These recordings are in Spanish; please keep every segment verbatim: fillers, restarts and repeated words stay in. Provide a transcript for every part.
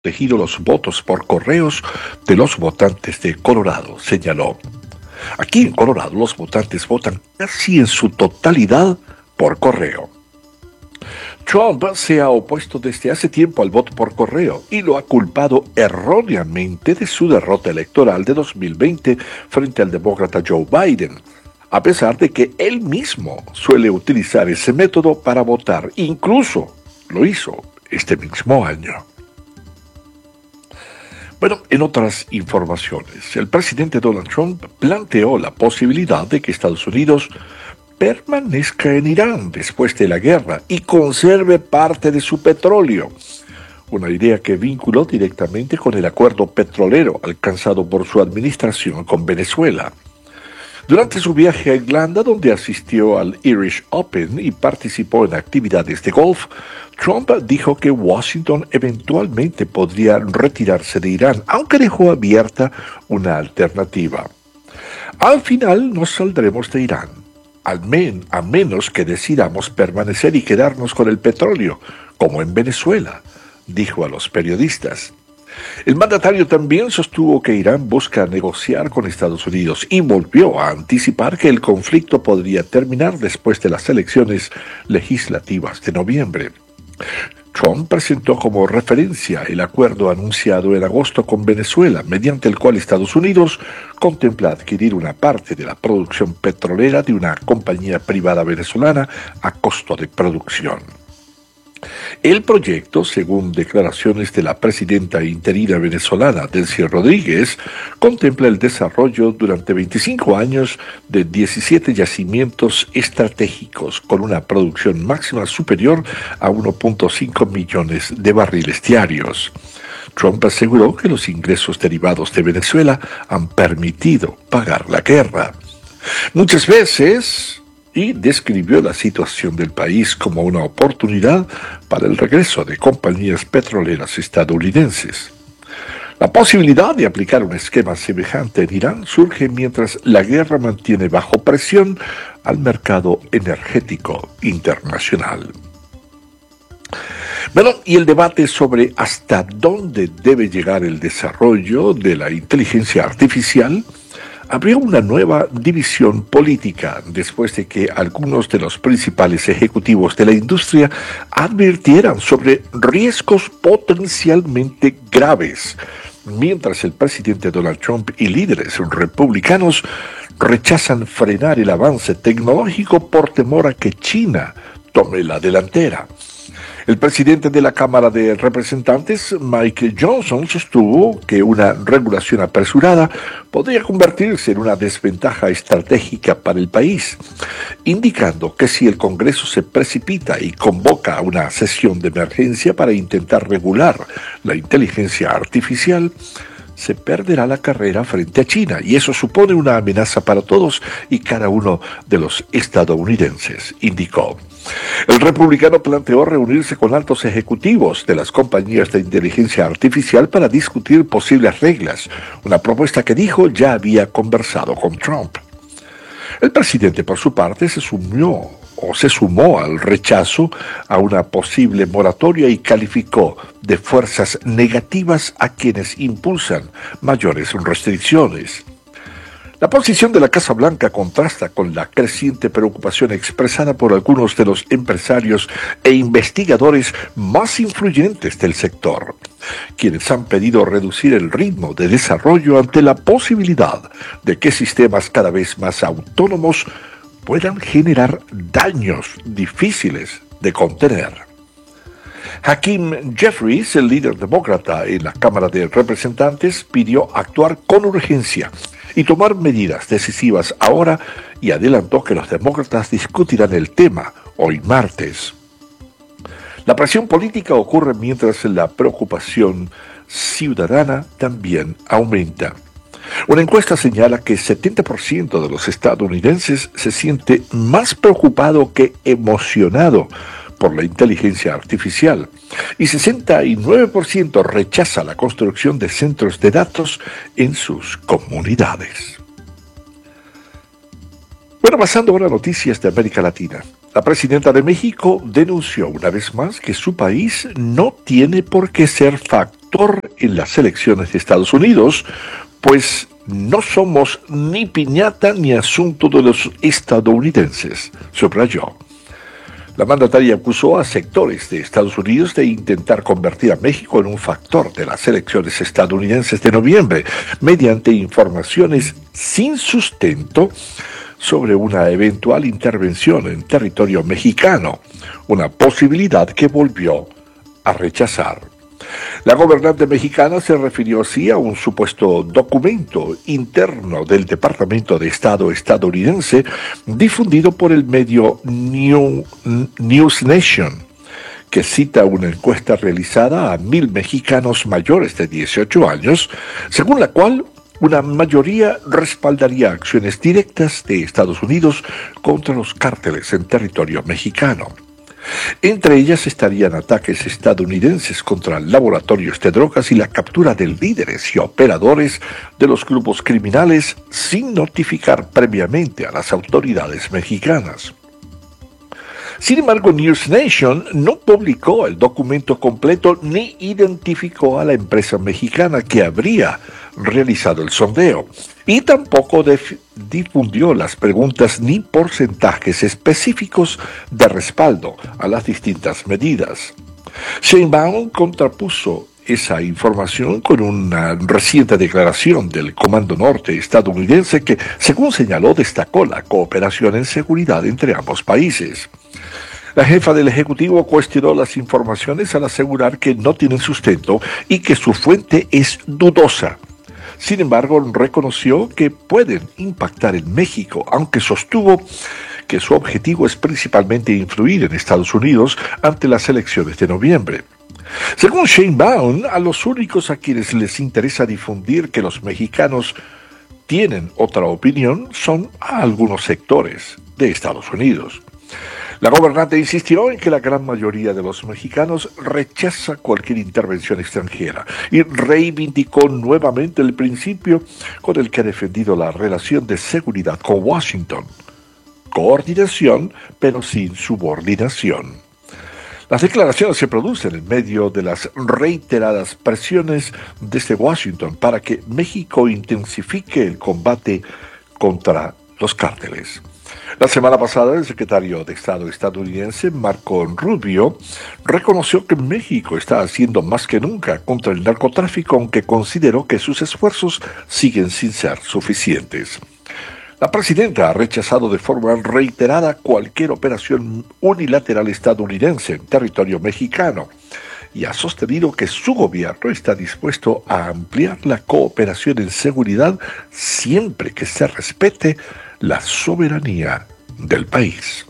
protegido los votos por correos de los votantes de Colorado, señaló. Aquí en Colorado los votantes votan casi en su totalidad por correo. Trump se ha opuesto desde hace tiempo al voto por correo y lo ha culpado erróneamente de su derrota electoral de dos mil veinte frente al demócrata Joe Biden, a pesar de que él mismo suele utilizar ese método para votar. Incluso lo hizo este mismo año. Bueno, en otras informaciones, el presidente Donald Trump planteó la posibilidad de que Estados Unidos permanezca en Irán después de la guerra y conserve parte de su petróleo, una idea que vinculó directamente con el acuerdo petrolero alcanzado por su administración con Venezuela. Durante su viaje a Irlanda, donde asistió al Irish Open y participó en actividades de golf, Trump dijo que Washington eventualmente podría retirarse de Irán, aunque dejó abierta una alternativa. Al final no saldremos de Irán, al men- a menos que decidamos permanecer y quedarnos con el petróleo, como en Venezuela, dijo a los periodistas. El mandatario también sostuvo que Irán busca negociar con Estados Unidos y volvió a anticipar que el conflicto podría terminar después de las elecciones legislativas de noviembre. Trump presentó como referencia el acuerdo anunciado en agosto con Venezuela, mediante el cual Estados Unidos contempla adquirir una parte de la producción petrolera de una compañía privada venezolana a costo de producción. El proyecto, según declaraciones de la presidenta interina venezolana, Delcy Rodríguez, contempla el desarrollo durante veinticinco años de diecisiete yacimientos estratégicos con una producción máxima superior a uno punto cinco millones de barriles diarios. Trump aseguró que los ingresos derivados de Venezuela han permitido pagar la guerra. Muchas veces, y describió la situación del país como una oportunidad para el regreso de compañías petroleras estadounidenses. La posibilidad de aplicar un esquema semejante en Irán surge mientras la guerra mantiene bajo presión al mercado energético internacional. Bueno, y el debate sobre hasta dónde debe llegar el desarrollo de la inteligencia artificial abrió una nueva división política después de que algunos de los principales ejecutivos de la industria advirtieran sobre riesgos potencialmente graves, mientras el presidente Donald Trump y líderes republicanos rechazan frenar el avance tecnológico por temor a que China tome la delantera. El presidente de la Cámara de Representantes, Mike Johnson, sostuvo que una regulación apresurada podría convertirse en una desventaja estratégica para el país, indicando que si el Congreso se precipita y convoca una sesión de emergencia para intentar regular la inteligencia artificial, se perderá la carrera frente a China, y eso supone una amenaza para todos y cada uno de los estadounidenses, indicó. El republicano planteó reunirse con altos ejecutivos de las compañías de inteligencia artificial para discutir posibles reglas, una propuesta que dijo ya había conversado con Trump. El presidente, por su parte, se sumió o se sumó al rechazo a una posible moratoria y calificó de fuerzas negativas a quienes impulsan mayores restricciones. La posición de la Casa Blanca contrasta con la creciente preocupación expresada por algunos de los empresarios e investigadores más influyentes del sector, quienes han pedido reducir el ritmo de desarrollo ante la posibilidad de que sistemas cada vez más autónomos puedan generar daños difíciles de contener. Hakeem Jeffries, el líder demócrata en la Cámara de Representantes, pidió actuar con urgencia y tomar medidas decisivas ahora, y adelantó que los demócratas discutirán el tema hoy martes. La presión política ocurre mientras la preocupación ciudadana también aumenta. Una encuesta señala que el setenta por ciento de los estadounidenses se siente más preocupado que emocionado por la inteligencia artificial, y sesenta y nueve por ciento rechaza la construcción de centros de datos en sus comunidades. Bueno, pasando ahora a noticias de América Latina. La presidenta de México denunció una vez más que su país no tiene por qué ser factor factor en las elecciones de Estados Unidos, pues no somos ni piñata ni asunto de los estadounidenses, subrayó. La mandataria acusó a sectores de Estados Unidos de intentar convertir a México en un factor de las elecciones estadounidenses de noviembre, mediante informaciones sin sustento sobre una eventual intervención en territorio mexicano, una posibilidad que volvió a rechazar. La gobernante mexicana se refirió así a un supuesto documento interno del Departamento de Estado estadounidense difundido por el medio New, News Nation, que cita una encuesta realizada a mil mexicanos mayores de dieciocho años, según la cual una mayoría respaldaría acciones directas de Estados Unidos contra los cárteles en territorio mexicano. Entre ellas estarían ataques estadounidenses contra laboratorios de drogas y la captura de líderes y operadores de los grupos criminales sin notificar previamente a las autoridades mexicanas. Sin embargo, News Nation no publicó el documento completo ni identificó a la empresa mexicana que habría realizado el sondeo, y tampoco difundió las preguntas ni porcentajes específicos de respaldo a las distintas medidas. Sheinbaum contrapuso esa información con una reciente declaración del Comando Norte estadounidense que, según señaló, destacó la cooperación en seguridad entre ambos países. La jefa del Ejecutivo cuestionó las informaciones al asegurar que no tienen sustento y que su fuente es dudosa. Sin embargo, reconoció que pueden impactar en México, aunque sostuvo que su objetivo es principalmente influir en Estados Unidos ante las elecciones de noviembre. Según Sheinbaum, a los únicos a quienes les interesa difundir que los mexicanos tienen otra opinión son a algunos sectores de Estados Unidos. La gobernante insistió en que la gran mayoría de los mexicanos rechaza cualquier intervención extranjera y reivindicó nuevamente el principio con el que ha defendido la relación de seguridad con Washington: coordinación, pero sin subordinación. Las declaraciones se producen en medio de las reiteradas presiones desde Washington para que México intensifique el combate contra los cárteles. La semana pasada, el secretario de Estado estadounidense, Marco Rubio, reconoció que México está haciendo más que nunca contra el narcotráfico, aunque consideró que sus esfuerzos siguen sin ser suficientes. La presidenta ha rechazado de forma reiterada cualquier operación unilateral estadounidense en territorio mexicano y ha sostenido que su gobierno está dispuesto a ampliar la cooperación en seguridad siempre que se respete la soberanía del país.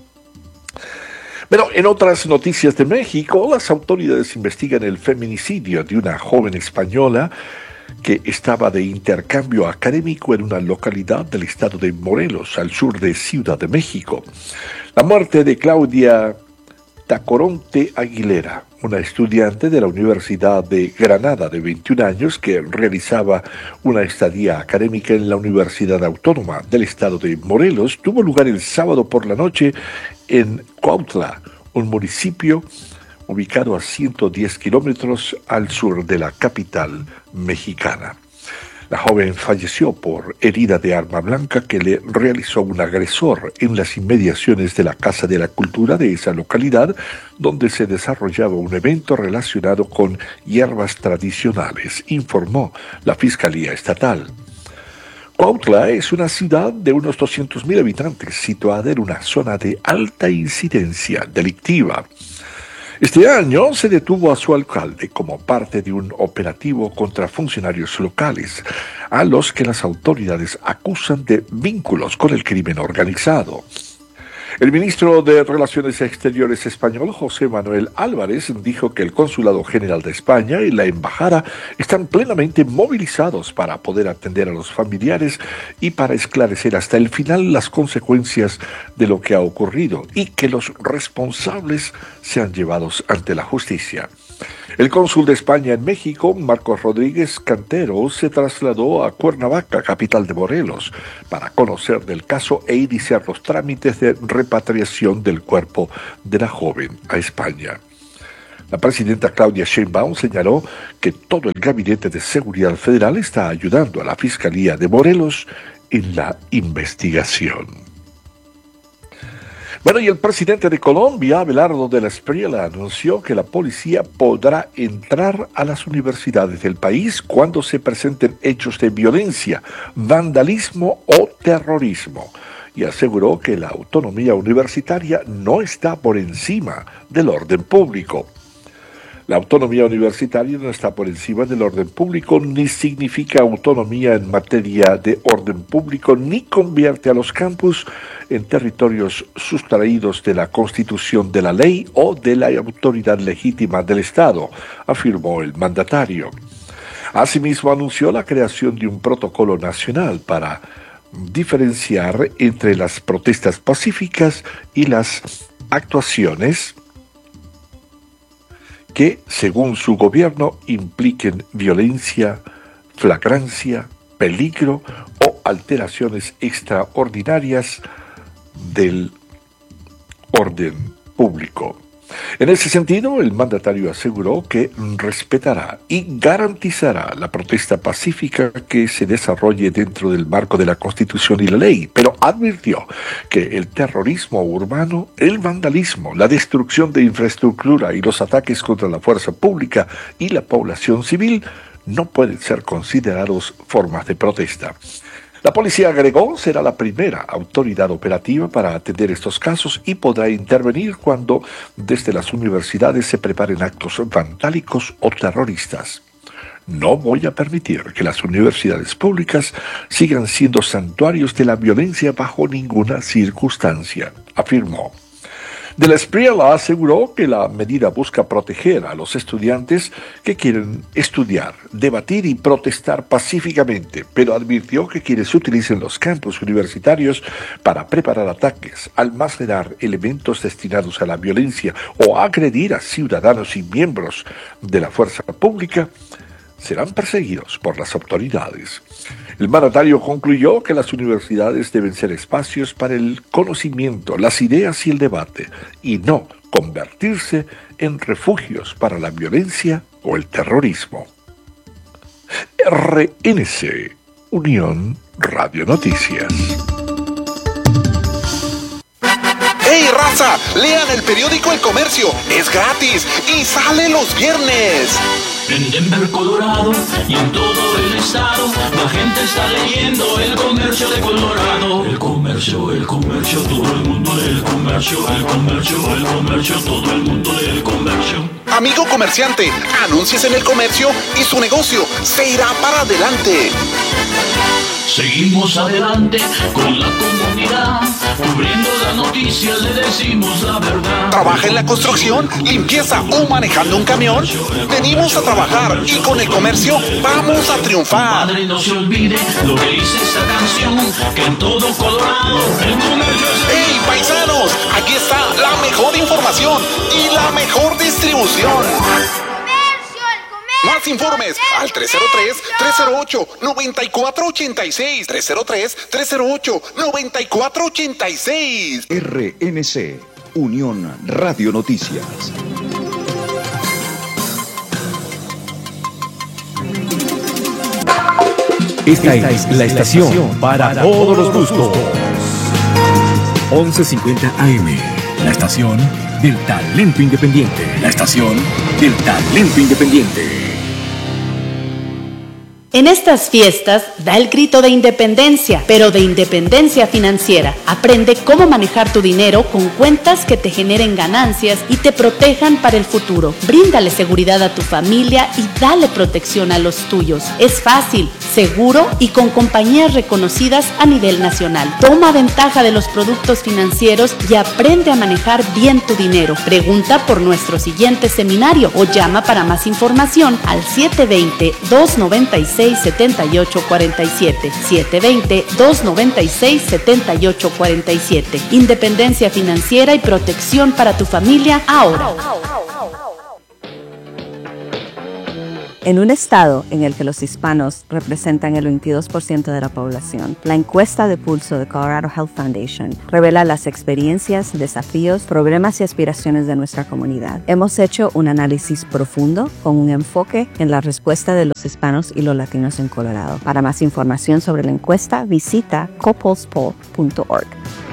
Pero en otras noticias de México, las autoridades investigan el feminicidio de una joven española que estaba de intercambio académico en una localidad del estado de Morelos, al sur de Ciudad de México. La muerte de Claudia Tacoronte Aguilera, una estudiante de la Universidad de Granada de veintiún años que realizaba una estadía académica en la Universidad Autónoma del estado de Morelos, tuvo lugar el sábado por la noche en Cuautla, un municipio ubicado a ciento diez kilómetros al sur de la capital mexicana. La joven falleció por herida de arma blanca que le realizó un agresor en las inmediaciones de la Casa de la Cultura de esa localidad, donde se desarrollaba un evento relacionado con hierbas tradicionales, informó la Fiscalía Estatal. Cuautla es una ciudad de unos doscientos mil habitantes, situada en una zona de alta incidencia delictiva. Este año se detuvo a su alcalde como parte de un operativo contra funcionarios locales, a los que las autoridades acusan de vínculos con el crimen organizado. El ministro de Relaciones Exteriores español, José Manuel Álvarez, dijo que el Consulado General de España y la Embajada están plenamente movilizados para poder atender a los familiares y para esclarecer hasta el final las consecuencias de lo que ha ocurrido y que los responsables sean llevados ante la justicia. El cónsul de España en México, Marcos Rodríguez Cantero, se trasladó a Cuernavaca, capital de Morelos, para conocer del caso e iniciar los trámites de repatriación del cuerpo de la joven a España. La presidenta Claudia Sheinbaum señaló que todo el Gabinete de Seguridad Federal está ayudando a la Fiscalía de Morelos en la investigación. Bueno, y el presidente de Colombia, Abelardo de la Espriella, anunció que la policía podrá entrar a las universidades del país cuando se presenten hechos de violencia, vandalismo o terrorismo, y aseguró que la autonomía universitaria no está por encima del orden público. La autonomía universitaria no está por encima del orden público, ni significa autonomía en materia de orden público, ni convierte a los campus en territorios sustraídos de la Constitución, de la ley o de la autoridad legítima del Estado, afirmó el mandatario. Asimismo, anunció la creación de un protocolo nacional para diferenciar entre las protestas pacíficas y las actuaciones que, según su gobierno, impliquen violencia, flagrancia, peligro o alteraciones extraordinarias del orden público. En ese sentido, el mandatario aseguró que respetará y garantizará la protesta pacífica que se desarrolle dentro del marco de la Constitución y la ley, pero advirtió que el terrorismo urbano, el vandalismo, la destrucción de infraestructura y los ataques contra la fuerza pública y la población civil no pueden ser considerados formas de protesta. La policía, agregó, será la primera autoridad operativa para atender estos casos y podrá intervenir cuando desde las universidades se preparen actos vandálicos o terroristas. No voy a permitir que las universidades públicas sigan siendo santuarios de la violencia bajo ninguna circunstancia, afirmó. De la Espriella aseguró que la medida busca proteger a los estudiantes que quieren estudiar, debatir y protestar pacíficamente, pero advirtió que quienes utilicen los campus universitarios para preparar ataques, almacenar elementos destinados a la violencia o agredir a ciudadanos y miembros de la fuerza pública serán perseguidos por las autoridades. El mandatario concluyó que las universidades deben ser espacios para el conocimiento, las ideas y el debate, y no convertirse en refugios para la violencia o el terrorismo. R N C, Unión Radio Noticias. ¡Hey, raza! Lean el periódico El Comercio, es gratis y sale los viernes. En Denver, Colorado y en todo el estado, la gente está leyendo El Comercio de Colorado. El comercio, el comercio, todo el mundo lee El Comercio, el comercio, el comercio, todo el mundo lee El Comercio. Amigo comerciante, anúnciese en El Comercio y su negocio se irá para adelante. Seguimos adelante con la comunidad, cubriendo las noticias, le decimos la verdad. ¿Trabaja en la construcción, limpieza o manejando un camión? Venimos a trabajar y con El Comercio vamos a triunfar. Padre, no se olvide lo que dice esta canción, que en todo Colorado El Comercio es... ¡Hey, paisanos! Aquí está la mejor información y la mejor distribución. Más informes al tres cero tres, tres cero ocho, nueve cuatro ocho seis, tres cero tres, tres cero ocho, nueve cuatro ocho seis. R N C, Unión Radio Noticias. Esta es la estación para todos los gustos. once cincuenta A M, la estación del talento independiente. La estación del talento independiente. En estas fiestas, da el grito de independencia, pero de independencia financiera. Aprende cómo manejar tu dinero con cuentas que te generen ganancias y te protejan para el futuro. Bríndale seguridad a tu familia y dale protección a los tuyos. Es fácil, seguro y con compañías reconocidas a nivel nacional. Toma ventaja de los productos financieros y aprende a manejar bien tu dinero. Pregunta por nuestro siguiente seminario o llama para más información al siete dos cero, dos nueve seis, siete ocho cuatro siete, siete dos cero, dos nueve seis, siete ocho cuatro siete. Independencia financiera y protección para tu familia ahora. En un estado en el que los hispanos representan el veintidós por ciento de la población, la encuesta de pulso de Colorado Health Foundation revela las experiencias, desafíos, problemas y aspiraciones de nuestra comunidad. Hemos hecho un análisis profundo con un enfoque en la respuesta de los hispanos y los latinos en Colorado. Para más información sobre la encuesta, visita copulse poll punto org.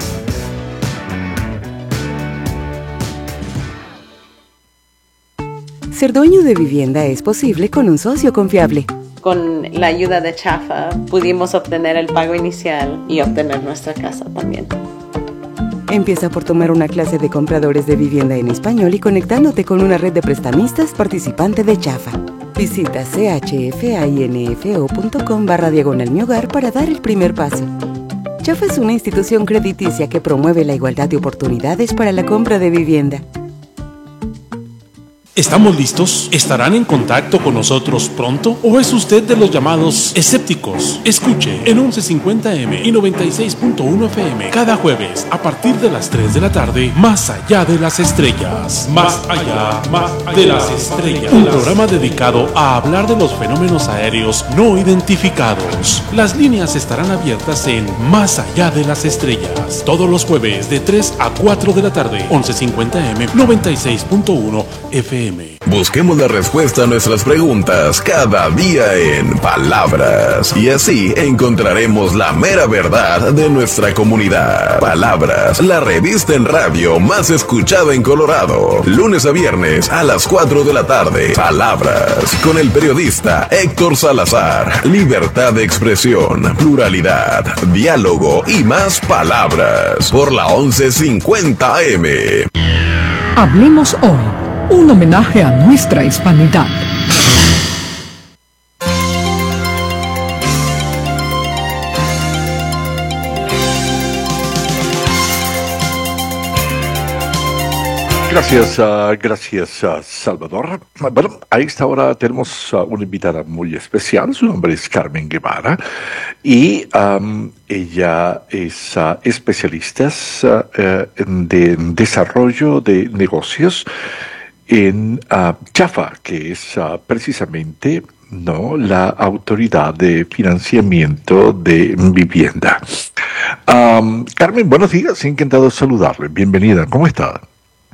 Ser dueño de vivienda es posible con un socio confiable. Con la ayuda de Chafa pudimos obtener el pago inicial y obtener nuestra casa también. Empieza por tomar una clase de compradores de vivienda en español y conectándote con una red de prestamistas participante de Chafa. Visita chfainfo.com barra diagonal mi hogar para dar el primer paso. Chafa es una institución crediticia que promueve la igualdad de oportunidades para la compra de vivienda. ¿Estamos listos? ¿Estarán en contacto con nosotros pronto? ¿O es usted de los llamados escépticos? Escuche en once cincuenta eme y noventa y seis punto uno efe eme cada jueves a partir de las tres de la tarde, Más allá de las estrellas. Más allá, más de las estrellas. Un programa dedicado a hablar de los fenómenos aéreos no identificados. Las líneas estarán abiertas en Más allá de las estrellas. Todos los jueves de tres a cuatro de la tarde, once cincuenta eme, noventa y seis punto uno efe eme. Busquemos la respuesta a nuestras preguntas cada día en Palabras. Y así encontraremos la mera verdad de nuestra comunidad. Palabras, la revista en radio más escuchada en Colorado. Lunes a viernes a las cuatro de la tarde. Palabras, con el periodista Héctor Salazar. Libertad de expresión, pluralidad, diálogo y más palabras. Por la once cincuenta eme. Hablemos hoy. Un homenaje a nuestra hispanidad. Gracias, uh, gracias uh, Salvador. Bueno, a esta hora tenemos uh, una invitada muy especial. Su nombre es Carmen Guevara y um, ella es uh, especialista uh, de desarrollo de negocios en uh, Chafa, que es uh, precisamente no la autoridad de financiamiento de vivienda. Um, Carmen, buenos días, encantado de saludarle. Bienvenida, ¿cómo está?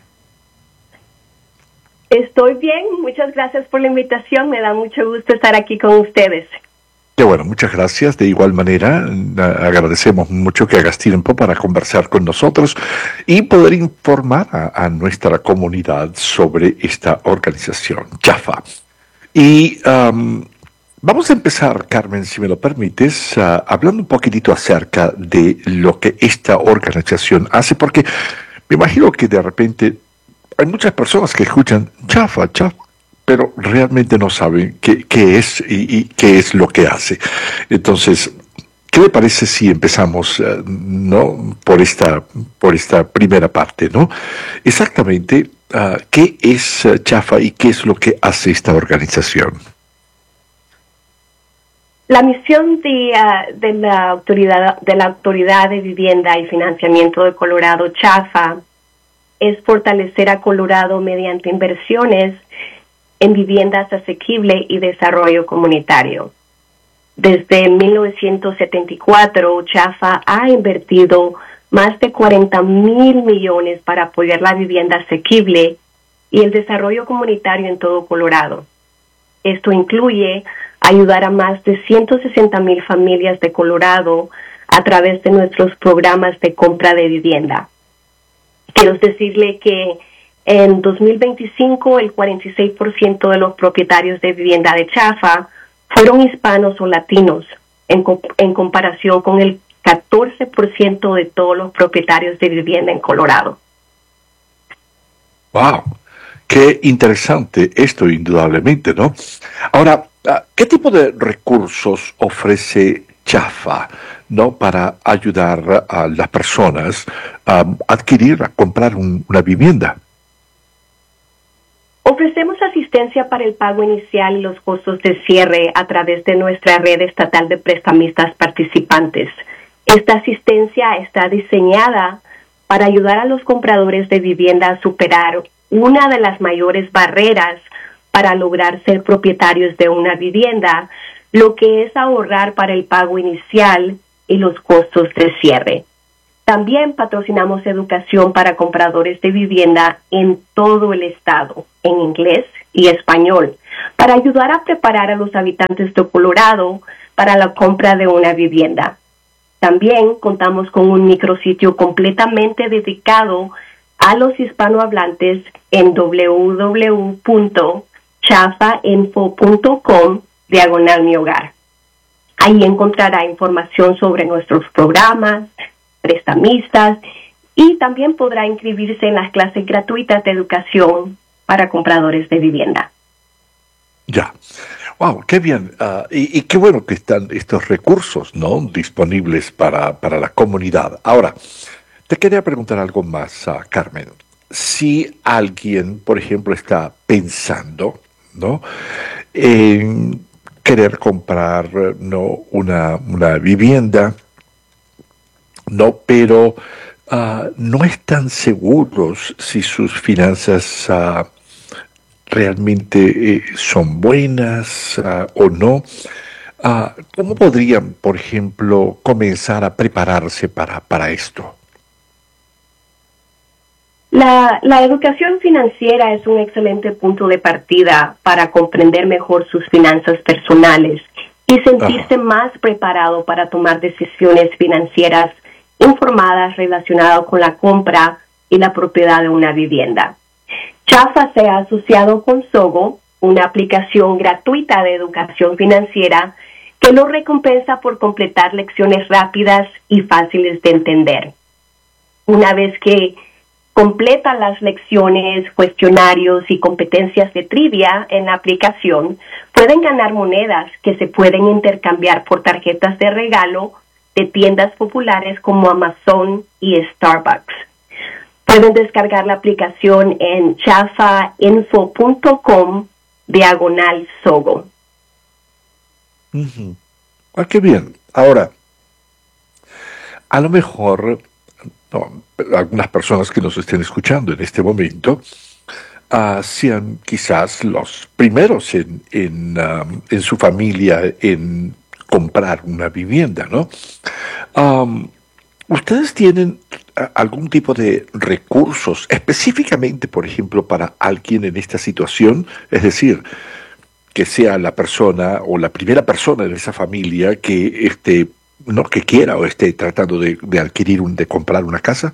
Estoy bien, muchas gracias por la invitación, me da mucho gusto estar aquí con ustedes. Qué bueno, muchas gracias. De igual manera, agradecemos mucho que hagas tiempo para conversar con nosotros y poder informar a, a nuestra comunidad sobre esta organización, Chafa. Y um, vamos a empezar, Carmen, si me lo permites, uh, hablando un poquitito acerca de lo que esta organización hace, porque me imagino que de repente hay muchas personas que escuchan Chafa, Chafa, pero realmente no saben qué, qué es y, y qué es lo que hace. Entonces, ¿qué le parece si empezamos uh, no por esta por esta primera parte, no? Exactamente, uh, ¿qué es uh, Chafa y qué es lo que hace esta organización? La misión de, uh, de la autoridad de la autoridad de vivienda y financiamiento de Colorado, Chafa, es fortalecer a Colorado mediante inversiones en viviendas asequibles y desarrollo comunitario. Desde mil novecientos setenta y cuatro, Chafa ha invertido más de cuarenta mil millones para apoyar la vivienda asequible y el desarrollo comunitario en todo Colorado. Esto incluye ayudar a más de ciento sesenta mil familias de Colorado a través de nuestros programas de compra de vivienda. Quiero decirle que en dos mil veinticinco, el cuarenta y seis por ciento de los propietarios de vivienda de Chafa fueron hispanos o latinos, en, co- en comparación con el catorce por ciento de todos los propietarios de vivienda en Colorado. ¡Wow! Qué interesante esto, indudablemente, ¿no? Ahora, ¿qué tipo de recursos ofrece Chafa, ¿no?, para ayudar a las personas a adquirir, a comprar un, una vivienda? Ofrecemos asistencia para el pago inicial y los costos de cierre a través de nuestra red estatal de prestamistas participantes. Esta asistencia está diseñada para ayudar a los compradores de vivienda a superar una de las mayores barreras para lograr ser propietarios de una vivienda, lo que es ahorrar para el pago inicial y los costos de cierre. También patrocinamos educación para compradores de vivienda en todo el estado, en inglés y español, para ayudar a preparar a los habitantes de Colorado para la compra de una vivienda. También contamos con un micrositio completamente dedicado a los hispanohablantes en w w w punto chafainfo punto com diagonal mi hogar. Ahí encontrará información sobre nuestros programas, prestamistas, y también podrá inscribirse en las clases gratuitas de educación para compradores de vivienda. Ya. Wow, qué bien. Uh, y, y qué bueno que están estos recursos, ¿no?, disponibles para, para la comunidad. Ahora, te quería preguntar algo más, uh, Carmen. Si alguien, por ejemplo, está pensando, ¿no?, en querer comprar, ¿no?, una, una vivienda, no, pero uh, no están seguros si sus finanzas uh, realmente eh, son buenas uh, o no. Uh, ¿Cómo podrían, por ejemplo, comenzar a prepararse para, para esto? La, la educación financiera es un excelente punto de partida para comprender mejor sus finanzas personales y sentirse Ajá. más preparado para tomar decisiones financieras informadas relacionadas con la compra y la propiedad de una vivienda. Chafa se ha asociado con Sogo, una aplicación gratuita de educación financiera que lo recompensa por completar lecciones rápidas y fáciles de entender. Una vez que completa las lecciones, cuestionarios y competencias de trivia en la aplicación, pueden ganar monedas que se pueden intercambiar por tarjetas de regalo de tiendas populares como Amazon y Starbucks. Pueden descargar la aplicación en chafainfo punto com diagonal Sogo. Uh-huh. Ah, qué bien. Ahora, a lo mejor no, algunas personas que nos estén escuchando en este momento uh, sean quizás los primeros en, en, um, en su familia en comprar una vivienda, ¿no? Um, ¿Ustedes tienen algún tipo de recursos específicamente, por ejemplo, para alguien en esta situación? Es decir, que sea la persona o la primera persona en esa familia que esté, no que quiera o esté tratando de, de adquirir, un, de comprar una casa.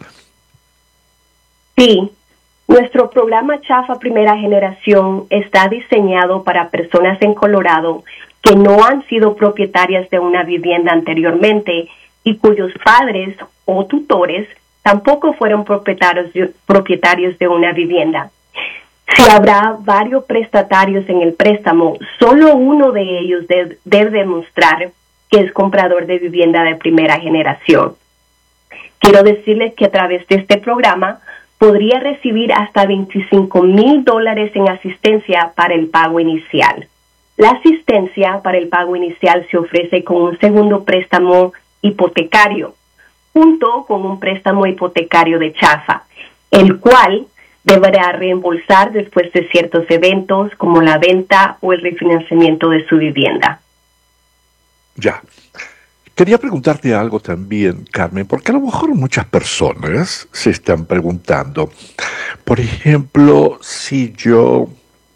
Sí, nuestro programa Chafa Primera Generación está diseñado para personas en Colorado que no han sido propietarias de una vivienda anteriormente y cuyos padres o tutores tampoco fueron propietarios de, propietarios de una vivienda. Si habrá varios prestatarios en el préstamo, solo uno de ellos de, debe demostrar que es comprador de vivienda de primera generación. Quiero decirles que a través de este programa podría recibir hasta veinticinco mil dólares en asistencia para el pago inicial. La asistencia para el pago inicial se ofrece con un segundo préstamo hipotecario, junto con un préstamo hipotecario de Chafa, el cual deberá reembolsar después de ciertos eventos como la venta o el refinanciamiento de su vivienda. Ya. Quería preguntarte algo también, Carmen, porque a lo mejor muchas personas se están preguntando, por ejemplo, si yo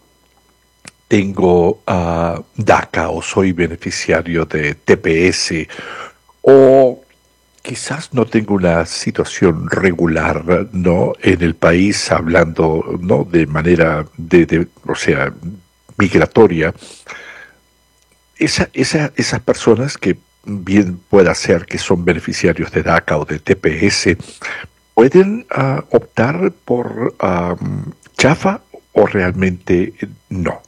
tengo uh, DACA o soy beneficiario de T P S, o quizás no tengo una situación regular, ¿no?, en el país, hablando, ¿no?, de manera, de, de, o sea, migratoria. Esa, esa, esas personas que bien pueda ser que son beneficiarios de DACA o de T P S, ¿pueden uh, optar por um, Chafa o realmente no?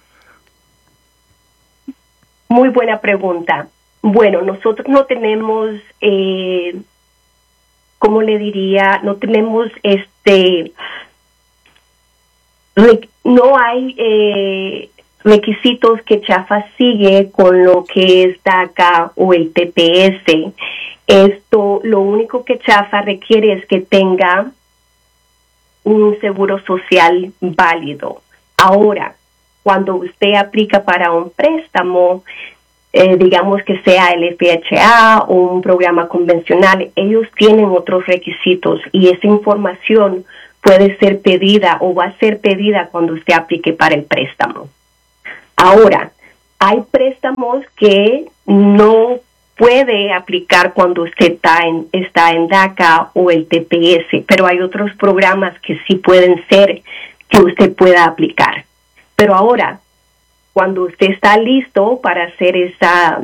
Muy buena pregunta. Bueno, nosotros no tenemos, eh, ¿cómo le diría? No tenemos este, no hay eh, requisitos que Chafa sigue con lo que es DACA o el T P S. Esto, lo único que Chafa requiere es que tenga un seguro social válido. Ahora, cuando usted aplica para un préstamo, eh, digamos que sea el F H A o un programa convencional, ellos tienen otros requisitos y esa información puede ser pedida o va a ser pedida cuando usted aplique para el préstamo. Ahora, hay préstamos que no puede aplicar cuando usted está en, está en DACA o el T P S, pero hay otros programas que sí pueden ser que usted pueda aplicar. Pero ahora, cuando usted está listo para hacer esa,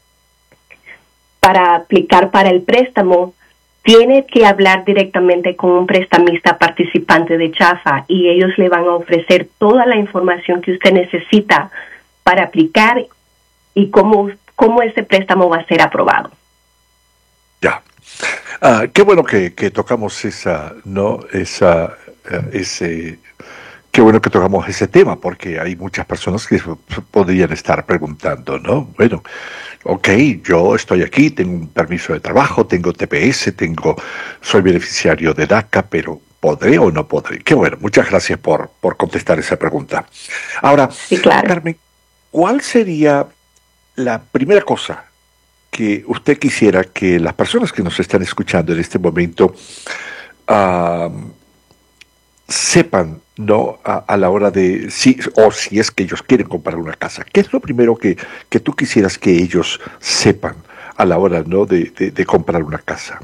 para aplicar para el préstamo, tiene que hablar directamente con un prestamista participante de Chafa y ellos le van a ofrecer toda la información que usted necesita para aplicar y cómo, cómo ese préstamo va a ser aprobado. Ya. Ah, qué bueno que, que tocamos esa, ¿no? Esa, uh, ese... Qué bueno que tocamos ese tema, porque hay muchas personas que podrían estar preguntando, ¿no? Bueno, ok, yo estoy aquí, tengo un permiso de trabajo, tengo T P S, tengo, soy beneficiario de DACA, pero ¿podré o no podré? Qué bueno, muchas gracias por, por contestar esa pregunta. Ahora, sí, claro. Carmen, ¿cuál sería la primera cosa que usted quisiera que las personas que nos están escuchando en este momento uh, sepan, ¿no? A, a la hora de, si, o si es que ellos quieren comprar una casa? ¿Qué es lo primero que, que tú quisieras que ellos sepan a la hora, ¿no? de, de, de comprar una casa?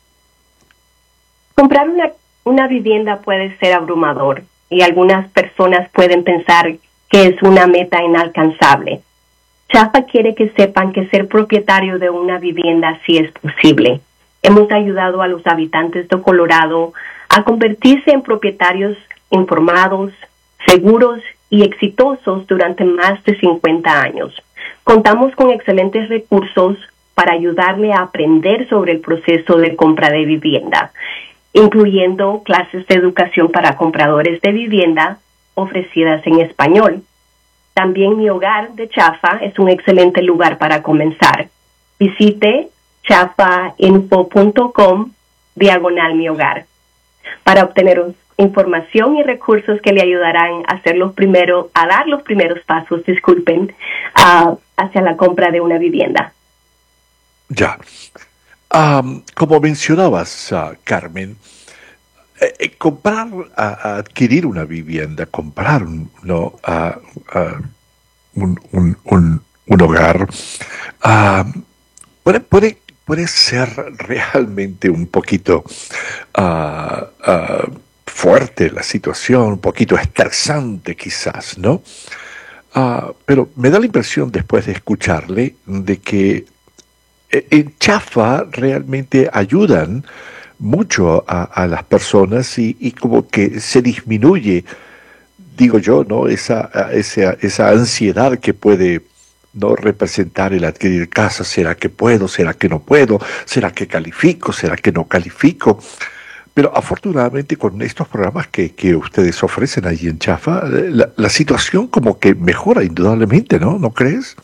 Comprar una, una vivienda puede ser abrumador y algunas personas pueden pensar que es una meta inalcanzable. Chafa quiere que sepan que ser propietario de una vivienda sí es posible. Hemos ayudado a los habitantes de Colorado a convertirse en propietarios informados, seguros y exitosos durante más de cincuenta años. Contamos con excelentes recursos para ayudarle a aprender sobre el proceso de compra de vivienda, incluyendo clases de educación para compradores de vivienda ofrecidas en español. También Mi Hogar de Chafa es un excelente lugar para comenzar. Visite chafainfo punto com diagonal Mi Hogar para obtener información y recursos que le ayudarán a hacer los primeros, a dar los primeros pasos, disculpen, uh, hacia la compra de una vivienda. Ya. Um, como mencionabas, uh, Carmen, eh, eh, comprar, uh, adquirir una vivienda, comprar no, uh, uh, un, un, un, un hogar, uh, puede, puede, puede ser realmente un poquito uh, uh, fuerte la situación, un poquito estresante quizás, ¿no? Uh, pero me da la impresión después de escucharle de que en Chafa realmente ayudan mucho a, a las personas y, y como que se disminuye, digo yo, ¿no? Esa, esa, esa ansiedad que puede no representar el adquirir casa. ¿Será que puedo? ¿Será que no puedo? ¿Será que califico? ¿Será que no califico? Pero afortunadamente con estos programas que, que ustedes ofrecen ahí en Chafa, la, la situación como que mejora indudablemente, ¿no? ¿No crees?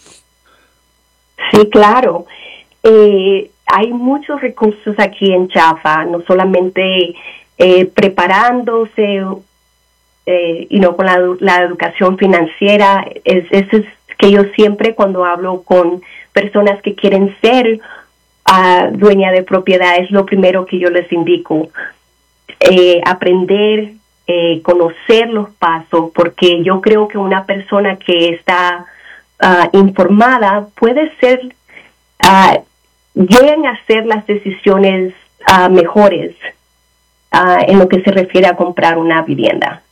Sí, claro. Eh, hay muchos recursos aquí en Chafa, no solamente eh, preparándose eh, y no con la, la educación financiera. Es, eso es que yo siempre cuando hablo con personas que quieren ser uh, dueña de propiedad, es lo primero que yo les indico. Eh, aprender, eh, conocer los pasos, porque yo creo que una persona que está uh, informada puede ser... Uh, llegan a hacer las decisiones uh, mejores uh, en lo que se refiere a comprar una vivienda.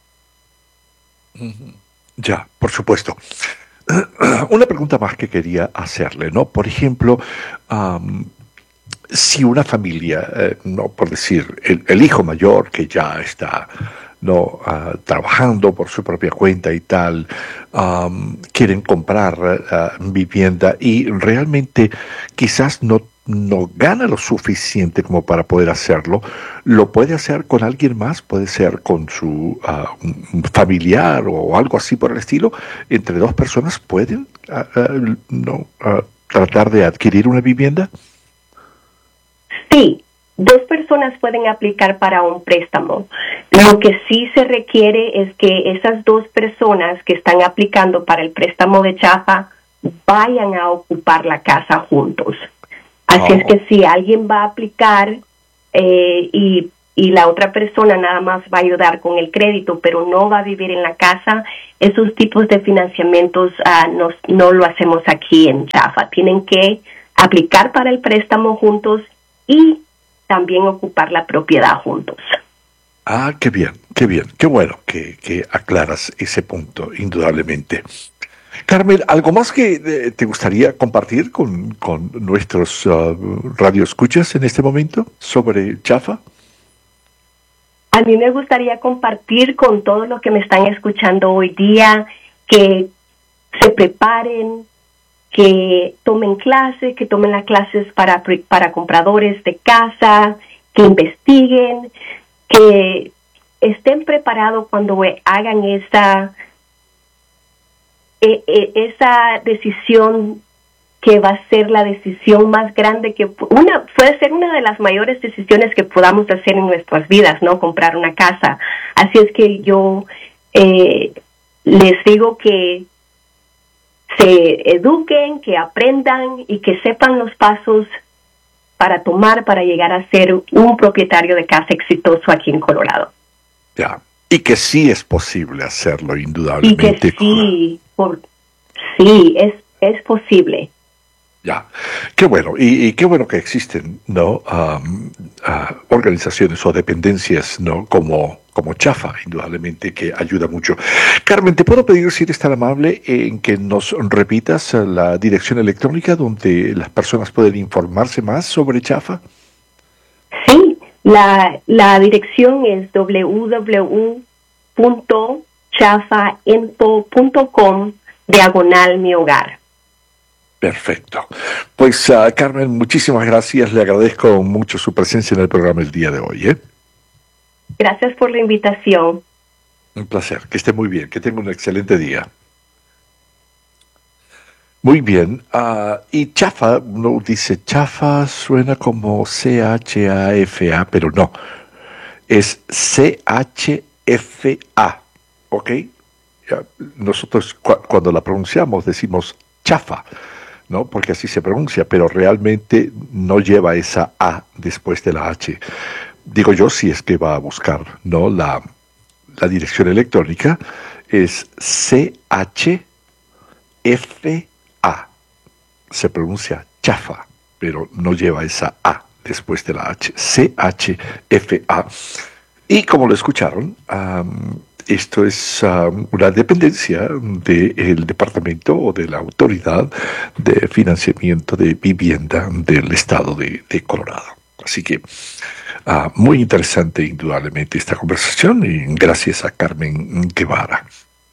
Ya, por supuesto. Una pregunta más que quería hacerle, ¿no? Por ejemplo, um, si una familia, eh, no por decir, el, el hijo mayor que ya está no uh, trabajando por su propia cuenta y tal, um, quieren comprar uh, vivienda y realmente quizás no no gana lo suficiente como para poder hacerlo, lo puede hacer con alguien más, puede ser con su uh, un familiar o algo así por el estilo. Entre dos personas pueden uh, uh, no uh, tratar de adquirir una vivienda. Sí, dos personas pueden aplicar para un préstamo. Lo que sí se requiere es que esas dos personas que están aplicando para el préstamo de Chafa vayan a ocupar la casa juntos. Así oh. es que si alguien va a aplicar eh, y, y la otra persona nada más va a ayudar con el crédito, pero no va a vivir en la casa, esos tipos de financiamientos uh, no, no lo hacemos aquí en Chafa. Tienen que aplicar para el préstamo juntos y también ocupar la propiedad juntos. Ah, qué bien, qué bien, qué bueno que, que aclaras ese punto, indudablemente. Carmen, ¿algo más que eh, te gustaría compartir con, con nuestros uh, radioescuchas en este momento sobre Chafa? A mí me gustaría compartir con todos los que me están escuchando hoy día que se preparen, que tomen clases, que tomen las clases para, para compradores de casa, que investiguen, que estén preparados cuando hagan esa, esa decisión que va a ser la decisión más grande que una puede ser una de las mayores decisiones que podamos hacer en nuestras vidas, ¿no? Comprar una casa. Así es que yo eh, les digo que se eduquen, que aprendan y que sepan los pasos para tomar para llegar a ser un propietario de casa exitoso aquí en Colorado. Ya, y que sí es posible hacerlo, indudablemente. Y que sí, por, sí, es, es posible. Ya, qué bueno, y, y qué bueno que existen, ¿no? Um, uh, organizaciones o dependencias, ¿no? Como, como Chafa, indudablemente, que ayuda mucho. Carmen, ¿te puedo pedir, si eres tan amable, en que nos repitas la dirección electrónica donde las personas pueden informarse más sobre Chafa? Sí, la, la dirección es doble u doble u doble u punto chafa info punto com diagonal mi hogar. Perfecto. Pues, uh, Carmen, muchísimas gracias. Le agradezco mucho su presencia en el programa el día de hoy. ¿eh? Gracias por la invitación. Un placer. Que esté muy bien. Que tenga un excelente día. Muy bien. Uh, y Chafa, no dice Chafa, suena como C H A F A, pero no. Es C H F A. ¿Ok? Ya, nosotros cu- cuando la pronunciamos decimos Chafa, ¿no? Porque así se pronuncia, pero realmente no lleva esa A después de la H. Digo yo, si es que va a buscar, ¿no? La, la dirección electrónica es C H F A. Se pronuncia Chafa, pero no lleva esa A después de la H. C H F A. Y como lo escucharon, um, esto es um, una dependencia del departamento o de la autoridad de financiamiento de vivienda del estado de, de Colorado. Así que uh, muy interesante indudablemente esta conversación y gracias a Carmen Guevara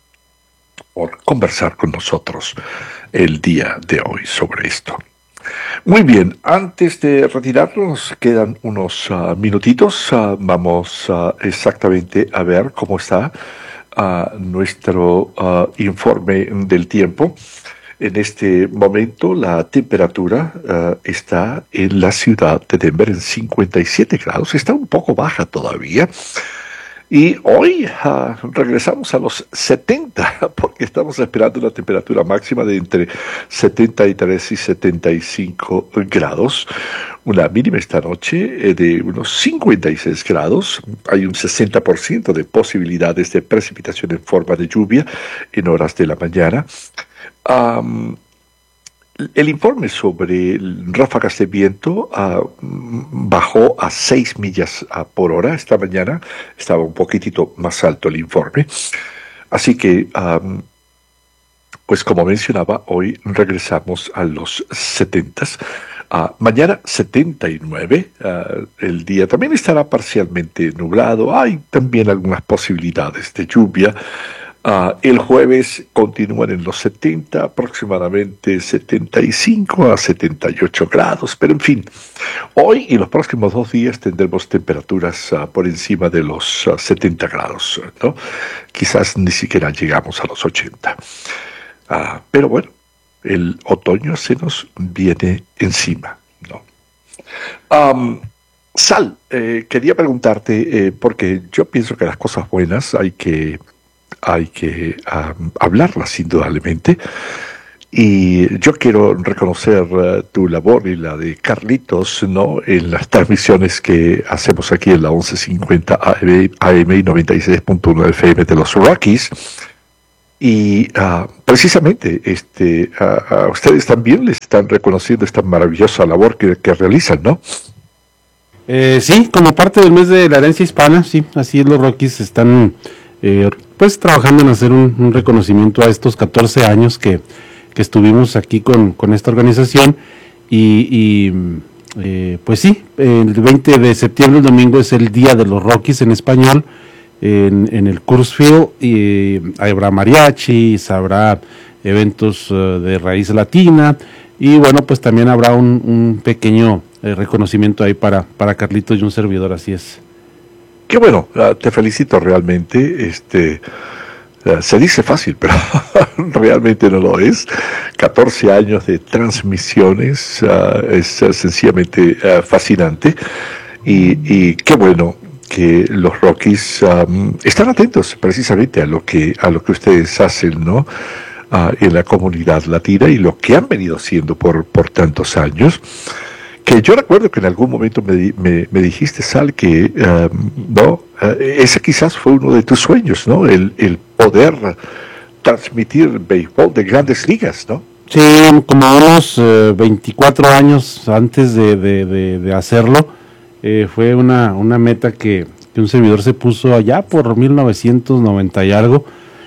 por conversar con nosotros el día de hoy sobre esto. Muy bien, antes de retirarnos quedan unos uh, minutitos, uh, vamos uh, exactamente a ver cómo está uh, nuestro uh, informe del tiempo. En este momento la temperatura uh, está en la ciudad de Denver en cincuenta y siete grados, está un poco baja todavía. Y hoy uh, regresamos a los setenta, porque estamos esperando una temperatura máxima de entre setenta y tres y setenta y cinco grados. Una mínima esta noche de unos cincuenta y seis grados. Hay un sesenta por ciento de posibilidades de precipitación en forma de lluvia en horas de la mañana. Um, El informe sobre ráfagas de viento uh, bajó a seis millas uh, por hora esta mañana. Estaba un poquitito más alto el informe. Así que, um, pues como mencionaba, hoy regresamos a los setentas. Uh, mañana setenta y nueve. Uh, el día también estará parcialmente nublado. Hay también algunas posibilidades de lluvia. Uh, el jueves continúan en los setenta, aproximadamente setenta y cinco a setenta y ocho grados, pero en fin, hoy y los próximos dos días tendremos temperaturas uh, por encima de los uh, setenta grados, ¿no? Quizás ni siquiera llegamos a los ochenta. Uh, pero bueno, el otoño se nos viene encima, ¿no? Um, Sal, eh, quería preguntarte, eh, porque yo pienso que las cosas buenas hay que, hay que um, hablarlas indudablemente, y yo quiero reconocer uh, tu labor y la de Carlitos, ¿no?, en las transmisiones que hacemos aquí en la once cincuenta A M y noventa y seis punto uno F M de los Rockies. Y uh, precisamente este, uh, a ustedes también les están reconociendo esta maravillosa labor que, que realizan, ¿no? Eh, sí, como parte del mes de la herencia hispana, sí, así los Rockies están eh, pues trabajando en hacer un, un reconocimiento a estos catorce años que, que estuvimos aquí con, con esta organización y, y eh, pues sí, el veinte de septiembre, el domingo, es el Día de los Rockies en español en, en el Coors Field, y habrá mariachis, habrá eventos uh, de raíz latina y bueno, pues también habrá un, un pequeño eh, reconocimiento ahí para, para Carlitos y un servidor, así es. Qué bueno, uh, te felicito realmente, este... Uh, se dice fácil, pero realmente no lo es. catorce años de transmisiones, uh, es uh, sencillamente uh, fascinante. Y, y qué bueno que los Rockies um, están atentos precisamente a lo que a lo que ustedes hacen, ¿no? Uh, en la comunidad latina y lo que han venido haciendo por, por tantos años. Que yo recuerdo que en algún momento me, me, me dijiste, Sal, que um, no, uh, ese quizás fue uno de tus sueños, ¿no? El, el poder transmitir béisbol de grandes ligas, ¿no? Sí, como unos eh, veinticuatro años antes de, de, de, de hacerlo, eh, fue una, una meta que, que un servidor se puso allá por mil novecientos noventa y algo,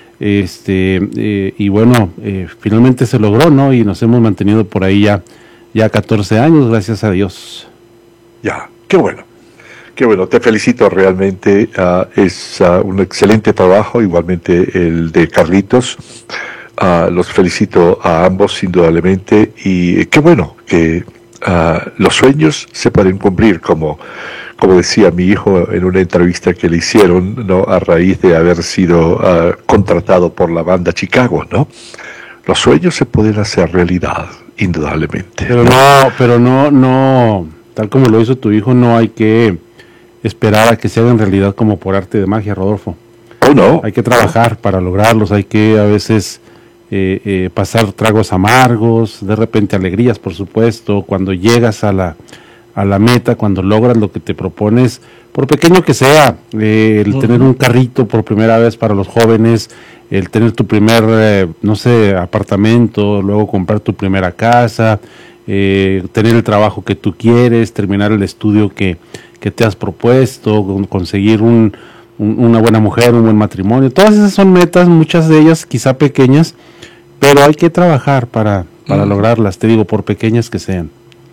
este eh, y bueno, eh, finalmente se logró, ¿no? Y nos hemos mantenido por ahí ya Ya catorce años, gracias a Dios. Ya, qué bueno. Qué bueno, te felicito realmente. Uh, es uh, un excelente trabajo, igualmente el de Carlitos. Uh, los felicito a ambos, indudablemente. Y qué bueno que uh, los sueños se pueden cumplir, como, como decía mi hijo en una entrevista que le hicieron, ¿no?, a raíz de haber sido uh, contratado por la banda Chicago, ¿no? Los sueños se pueden hacer realidad, indudablemente. Pero no, pero no, no, tal como lo hizo tu hijo, no hay que esperar a que se hagan realidad como por arte de magia, Rodolfo. Oh, no. Hay que trabajar para lograrlos, hay que a veces eh, eh, pasar tragos amargos, de repente alegrías, por supuesto, cuando llegas a la, a la meta, cuando logras lo que te propones, por pequeño que sea, eh, el uh-huh. tener un carrito por primera vez para los jóvenes, el tener tu primer, eh, no sé, apartamento, luego comprar tu primera casa, eh, tener el trabajo que tú quieres, terminar el estudio que, que te has propuesto, conseguir un, un, una buena mujer, un buen matrimonio. Todas esas son metas, muchas de ellas quizá pequeñas, pero hay que trabajar para, para uh-huh. lograrlas, te digo, por pequeñas que sean.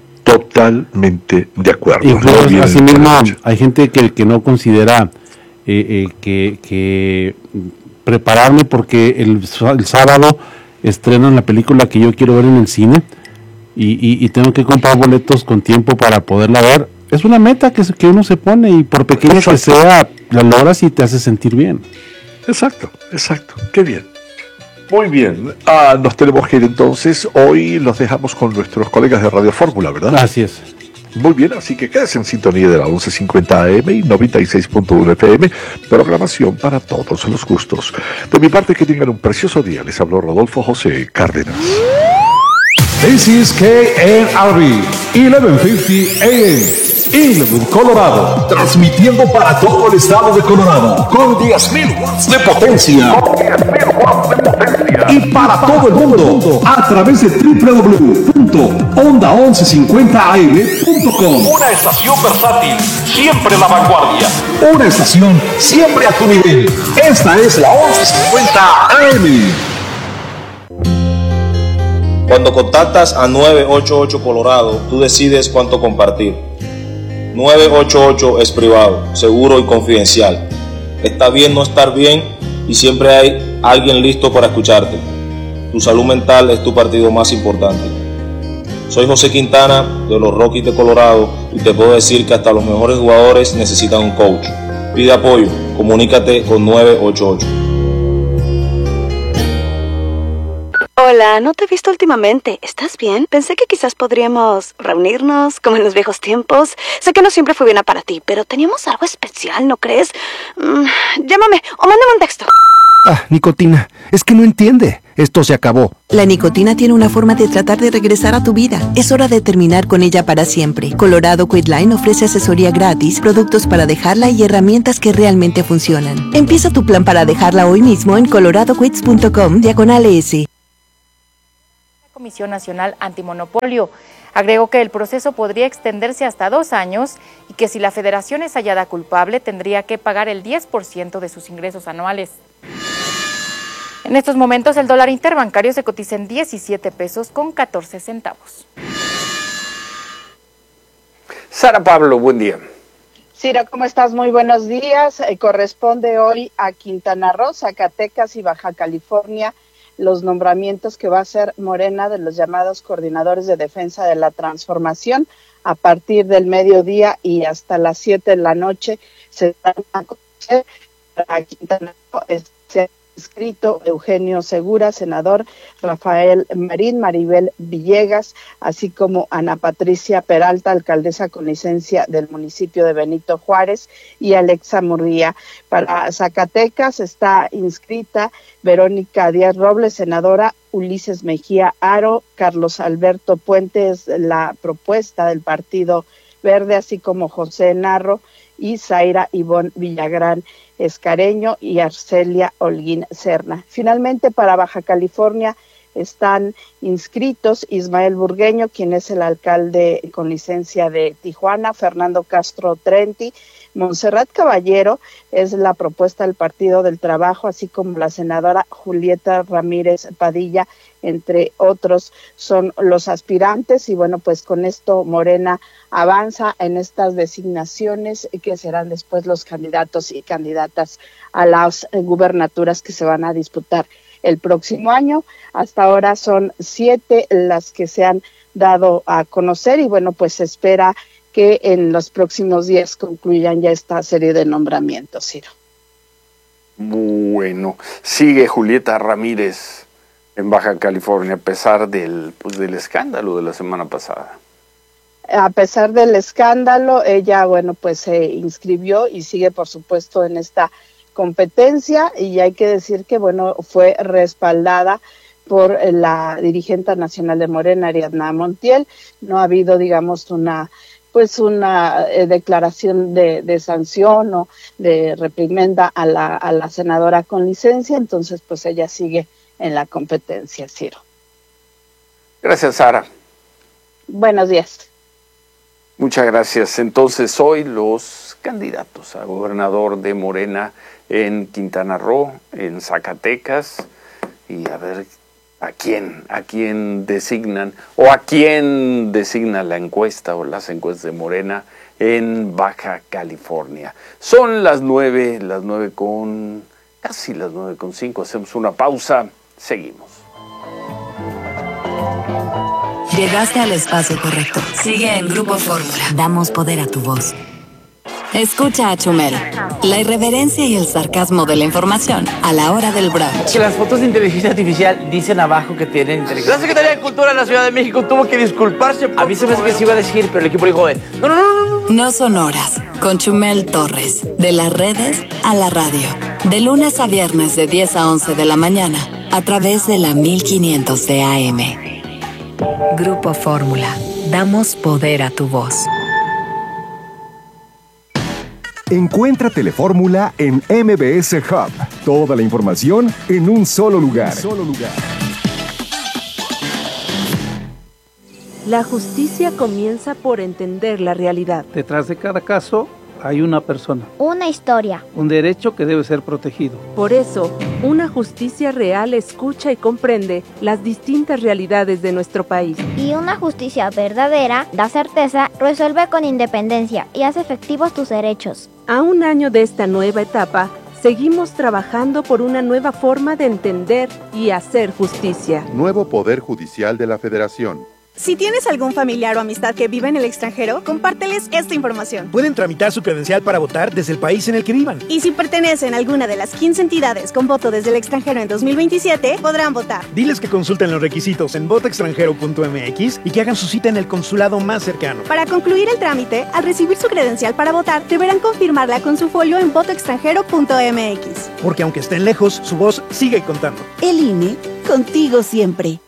Totalmente de acuerdo. Incluso, no así mismo, hay gente que, que no considera eh, eh, que... que prepararme porque el, el sábado estrenan la película que yo quiero ver en el cine y, y, y tengo que comprar boletos con tiempo para poderla ver. Es una meta que, que uno se pone y por pequeña exacto. que sea, la logras y te hace sentir bien. Exacto, exacto, qué bien. Muy bien, ah, nos tenemos que ir entonces. Hoy los dejamos con nuestros colegas de Radio Fórmula, ¿verdad? Así es. Muy bien, así que quédese en sintonía de la once cincuenta A M y noventa y seis punto uno F M, programación para todos los gustos. De mi parte, que tengan un precioso día. Les habló Rodolfo José Cárdenas. This is K N R B, once cincuenta A M, Inwood, Colorado. Transmitiendo para todo el estado de Colorado, con diez mil watts de potencia. Con diez mil watts de potencia. Y para todo el mundo, a través de doble u doble u doble u punto onda once cincuenta a m punto com. Una estación versátil, siempre la vanguardia. Una estación siempre a tu nivel. Esta es la once cincuenta A M. Cuando contactas a nueve ocho ocho Colorado, tú decides cuánto compartir. nueve ocho ocho es privado, seguro y confidencial. Está bien no estar bien y siempre hay alguien listo para escucharte. Tu salud mental es tu partido más importante. Soy José Quintana de los Rockies de Colorado y te puedo decir que hasta los mejores jugadores necesitan un coach. Pide apoyo, comunícate con nueve ocho ocho. Hola, no te he visto últimamente. ¿Estás bien? Pensé que quizás podríamos reunirnos, como en los viejos tiempos. Sé que no siempre fue buena para ti, pero teníamos algo especial, ¿no crees? Mm, llámame o mándame un texto. Ah, nicotina. Es que no entiende. Esto se acabó. La nicotina tiene una forma de tratar de regresar a tu vida. Es hora de terminar con ella para siempre. Colorado Quitline ofrece asesoría gratis, productos para dejarla y herramientas que realmente funcionan. Empieza tu plan para dejarla hoy mismo en colorado quits punto com diagonal S. Comisión Nacional Antimonopolio. Agregó que el proceso podría extenderse hasta dos años y que si la federación es hallada culpable tendría que pagar el diez por ciento de sus ingresos anuales. En estos momentos el dólar interbancario se cotiza en diecisiete pesos con catorce centavos. Sara Pablo, buen día. Ciro, ¿cómo estás? Muy buenos días. Eh, corresponde hoy a Quintana Roo, Zacatecas y Baja California los nombramientos que va a hacer Morena de los llamados coordinadores de defensa de la transformación. A partir del mediodía y hasta las siete de la noche se dan a conocer. A Quintana Roo se ha inscrito Eugenio Segura, senador, Rafael Marín, Maribel Villegas, así como Ana Patricia Peralta, alcaldesa con licencia del municipio de Benito Juárez, y Alexa Murguía. Para Zacatecas está inscrita Verónica Díaz Robles, senadora, Ulises Mejía Aro, Carlos Alberto Puentes, la propuesta del Partido Verde, así como José Narro y Zaira Ivonne Villagrán Escareño y Arcelia Holguín Serna. Finalmente, para Baja California están inscritos Ismael Burgueño, quien es el alcalde con licencia de Tijuana, Fernando Castro Trenti, Montserrat Caballero es la propuesta del Partido del Trabajo, así como la senadora Julieta Ramírez Padilla, entre otros son los aspirantes. Y bueno, pues con esto Morena avanza en estas designaciones que serán después los candidatos y candidatas a las gubernaturas que se van a disputar el próximo año. Hasta ahora son siete las que se han dado a conocer y bueno, pues se espera que en los próximos días concluyan ya esta serie de nombramientos, Ciro. Bueno, sigue Julieta Ramírez en Baja California a pesar del, pues, del escándalo de la semana pasada. A pesar del escándalo, ella, bueno, pues se inscribió y sigue, por supuesto, en esta competencia, y hay que decir que, bueno, fue respaldada por la dirigente nacional de Morena, Ariadna Montiel. No ha habido, digamos, una pues una eh, declaración de, de sanción o de reprimenda a la, a la senadora con licencia, entonces pues ella sigue en la competencia, Ciro. Gracias, Sara. Buenos días. Muchas gracias. Entonces hoy los candidatos a gobernador de Morena en Quintana Roo, en Zacatecas, y a ver a quién, a quién designan o a quién designa la encuesta o las encuestas de Morena en Baja California. Son las nueve, las nueve con, casi las nueve con cinco. Hacemos una pausa, seguimos. Llegaste al espacio correcto. Sigue en Grupo Fórmula. Damos poder a tu voz. Escucha a Chumel. La irreverencia y el sarcasmo de la información a la hora del brunch. Que las fotos de inteligencia artificial dicen abajo que tienen inteligencia. La Secretaría de Cultura de la Ciudad de México tuvo que disculparse. A mí se me hace que se iba a decir, pero el equipo dijo, no, no, no, no, no. No son horas. Con Chumel Torres. De las redes a la radio. De lunes a viernes de diez a once de la mañana. A través de la mil quinientos de A M. Grupo Fórmula. Damos poder a tu voz. Encuentra Telefórmula en M B S Hub. Toda la información en un solo lugar. Solo lugar. La justicia comienza por entender la realidad. Detrás de cada caso hay una persona. Una historia. Un derecho que debe ser protegido. Por eso, una justicia real escucha y comprende las distintas realidades de nuestro país. Y una justicia verdadera da certeza, resuelve con independencia y hace efectivos tus derechos. A un año de esta nueva etapa, seguimos trabajando por una nueva forma de entender y hacer justicia. Nuevo Poder Judicial de la Federación. Si tienes algún familiar o amistad que vive en el extranjero, compárteles esta información. Pueden tramitar su credencial para votar desde el país en el que vivan. Y si pertenecen a alguna de las quince entidades con voto desde el extranjero en dos mil veintisiete, podrán votar. Diles que consulten los requisitos en voto extranjero punto m x y que hagan su cita en el consulado más cercano. Para concluir el trámite, al recibir su credencial para votar, deberán confirmarla con su folio en voto extranjero punto m x. Porque aunque estén lejos, su voz sigue contando. El I N E, contigo siempre.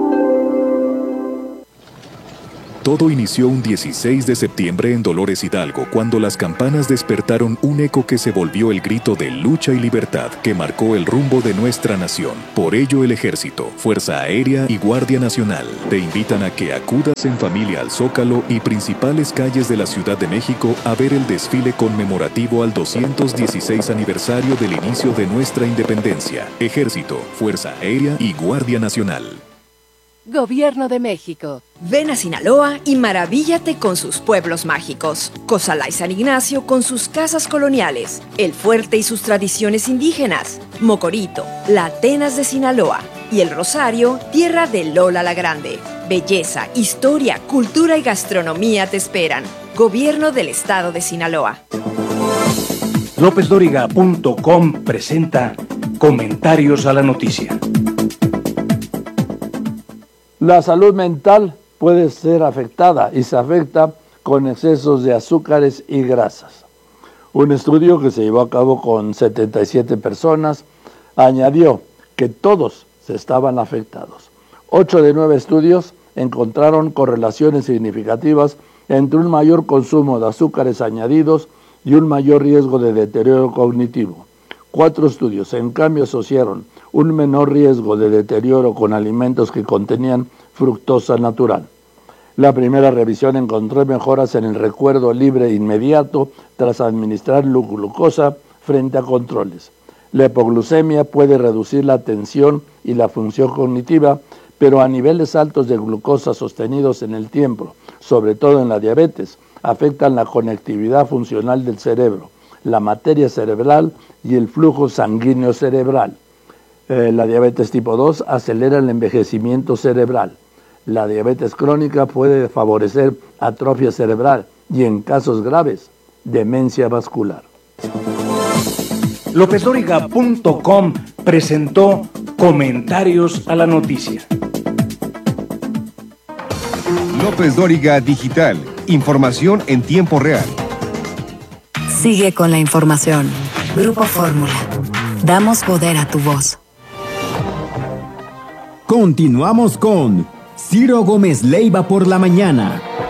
Todo inició un dieciséis de septiembre en Dolores Hidalgo, cuando las campanas despertaron un eco que se volvió el grito de lucha y libertad que marcó el rumbo de nuestra nación. Por ello, el Ejército, Fuerza Aérea y Guardia Nacional te invitan a que acudas en familia al Zócalo y principales calles de la Ciudad de México a ver el desfile conmemorativo al doscientos dieciséis aniversario del inicio de nuestra independencia. Ejército, Fuerza Aérea y Guardia Nacional. Gobierno de México. Ven a Sinaloa y maravíllate con sus pueblos mágicos. Cozalá y San Ignacio con sus casas coloniales. El Fuerte y sus tradiciones indígenas. Mocorito, la Atenas de Sinaloa. Y El Rosario, tierra de Lola la Grande. Belleza, historia, cultura y gastronomía te esperan. Gobierno del Estado de Sinaloa. López Dóriga punto com presenta Comentarios a la Noticia. La salud mental puede ser afectada y se afecta con excesos de azúcares y grasas. Un estudio que se llevó a cabo con setenta y siete personas añadió que todos se estaban afectados. Ocho de nueve estudios encontraron correlaciones significativas entre un mayor consumo de azúcares añadidos y un mayor riesgo de deterioro cognitivo. Cuatro estudios, en cambio, asociaron un menor riesgo de deterioro con alimentos que contenían fructosa natural. La primera revisión encontró mejoras en el recuerdo libre inmediato tras administrar glucosa frente a controles. La hipoglucemia puede reducir la atención y la función cognitiva, pero a niveles altos de glucosa sostenidos en el tiempo, sobre todo en la diabetes, afectan la conectividad funcional del cerebro, la materia cerebral y el flujo sanguíneo cerebral. Eh, la diabetes tipo dos acelera el envejecimiento cerebral. La diabetes crónica puede favorecer atrofia cerebral y, en casos graves, demencia vascular. López Dóriga punto com presentó Comentarios a la Noticia. López Dóriga Digital. Información en tiempo real. Sigue con la información. Grupo Fórmula. Damos poder a tu voz. Continuamos con Ciro Gómez Leiva por la mañana.